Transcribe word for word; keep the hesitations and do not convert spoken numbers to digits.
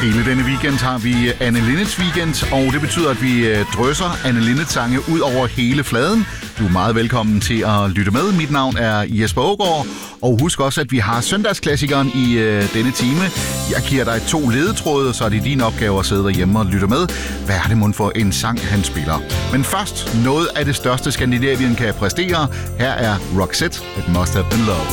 Hele denne weekend har vi Anne Linnets weekend, og det betyder, at vi drøsser Anne Linnets sange ud over hele fladen. Du er meget velkommen til at lytte med. Mit navn er Jesper Aagaard, og husk også, at vi har søndagsklassikeren i øh, denne time. Jeg giver dig to ledetråde, så er det din opgave at sidde derhjemme og lytte med. Hvad er det mon for en sang, han spiller? Men først noget af det største Skandinavien kan præstere. Her er Roxette, It Must Have Been Love.